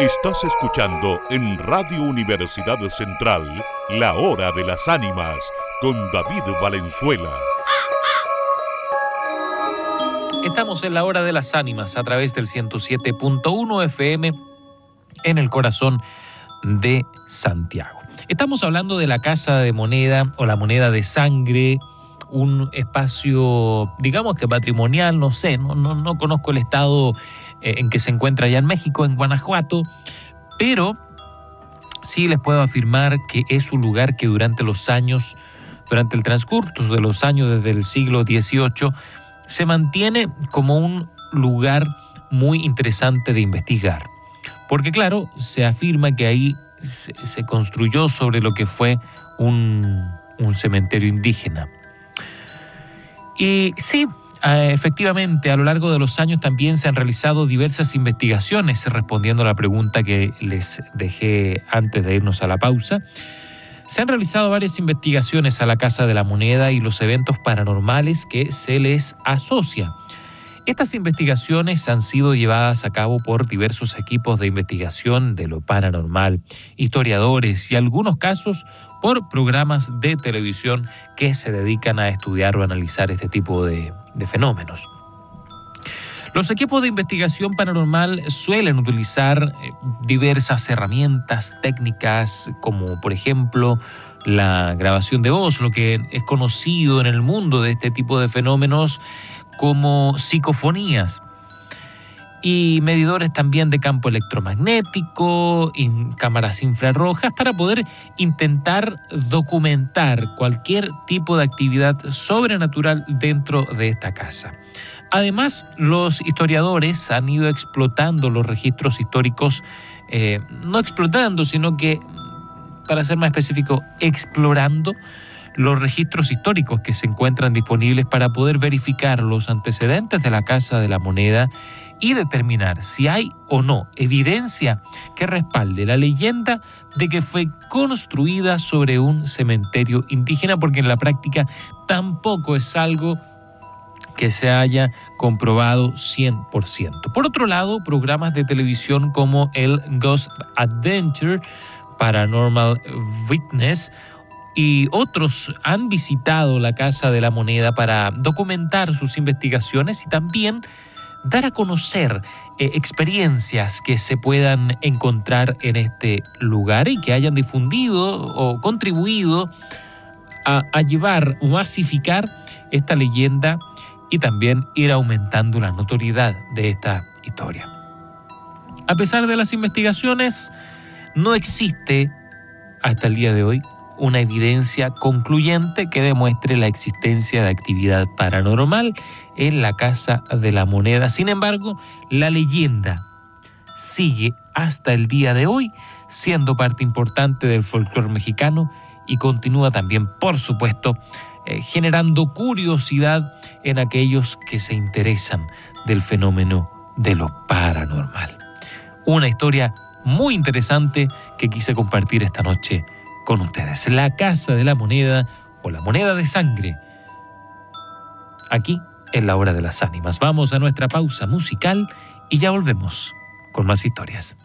Estás escuchando en Radio Universidad Central La Hora de las Ánimas con David Valenzuela. Estamos en La Hora de las Ánimas a través del 107.1 FM en el corazón de Santiago. Estamos hablando de la Casa de Moneda o la Moneda de Sangre, un espacio, digamos que patrimonial, no sé, no conozco el estado en que se encuentra allá en México, en Guanajuato, pero sí les puedo afirmar que es un lugar que durante el transcurso de los años desde el siglo XVIII, se mantiene como un lugar muy interesante de investigar. Porque claro, se afirma que ahí se construyó sobre lo que fue un cementerio indígena. Y sí, efectivamente, a lo largo de los años también se han realizado diversas investigaciones respondiendo a la pregunta que les dejé antes de irnos a la pausa. Se han realizado varias investigaciones a la Casa de la Moneda y los eventos paranormales que se les asocia. Estas investigaciones han sido llevadas a cabo por diversos equipos de investigación de lo paranormal, historiadores y en algunos casos por programas de televisión que se dedican a estudiar o analizar este tipo de fenómenos. Los equipos de investigación paranormal suelen utilizar diversas herramientas técnicas, como por ejemplo la grabación de voz, lo que es conocido en el mundo de este tipo de fenómenos como psicofonías, y medidores también de campo electromagnético, cámaras infrarrojas, para poder intentar documentar cualquier tipo de actividad sobrenatural dentro de esta casa. Además, los historiadores han ido explotando los registros históricos, no explotando, sino que, para ser más específico, explorando los registros históricos que se encuentran disponibles para poder verificar los antecedentes de la Casa de la Moneda y determinar si hay o no evidencia que respalde la leyenda de que fue construida sobre un cementerio indígena, porque en la práctica tampoco es algo que se haya comprobado 100%. Por otro lado, programas de televisión como el Ghost Adventure, Paranormal Witness y otros han visitado la Casa de la Moneda para documentar sus investigaciones y también dar a conocer experiencias que se puedan encontrar en este lugar y que hayan difundido o contribuido a llevar o masificar esta leyenda y también ir aumentando la notoriedad de esta historia. A pesar de las investigaciones, no existe hasta el día de hoy una evidencia concluyente que demuestre la existencia de actividad paranormal en la Casa de la Moneda. Sin embargo, la leyenda sigue hasta el día de hoy siendo parte importante del folclore mexicano y continúa también, por supuesto, generando curiosidad en aquellos que se interesan del fenómeno de lo paranormal. Una historia muy interesante que quise compartir esta noche con ustedes. La Casa de la Moneda o la Moneda de Sangre, aquí en La Hora de las Ánimas. Vamos a nuestra pausa musical y ya volvemos con más historias.